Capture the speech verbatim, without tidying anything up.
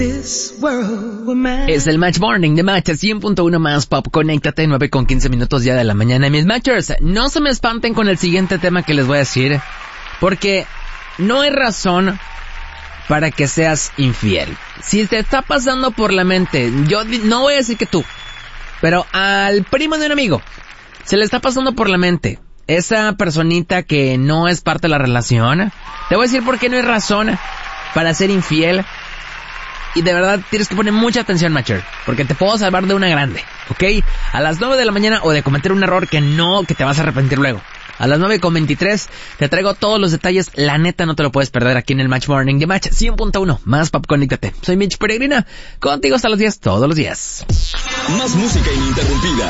Es el Match Morning de Match cien punto uno más Pop. Conéctate, nueve con quince minutos ya de la mañana. Mis Matchers, no se me espanten con el siguiente tema que les voy a decir, porque no hay razón para que seas infiel. Si te está pasando por la mente, yo no voy a decir que tú, pero al primo de un amigo se le está pasando por la mente esa personita que no es parte de la relación, te voy a decir por qué no hay razón para ser infiel. Y de verdad tienes que poner mucha atención, Matcher, porque te puedo salvar de una grande, ¿ok? A las nueve de la mañana, o de cometer un error que no, que te vas a arrepentir luego. A las nueve con veintitrés te traigo todos los detalles. La neta no te lo puedes perder aquí en el Match Morning de Match cien punto uno más Pop. Conéctate. Soy Mitch Peregrina, contigo hasta las diez todos los días. Más música ininterrumpida.